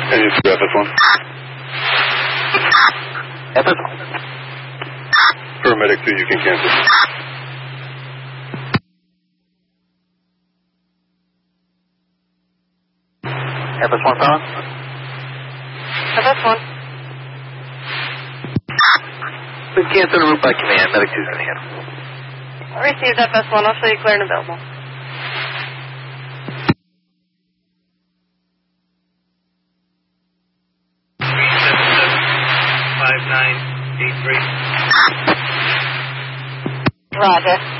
Can you see FS1? FS1. Paramedic 2, you can cancel. FS1 phone. FS1. Please cancel the route by command. Medic 2's in the handle. Received FS1. I'll show you clear and available. Roger.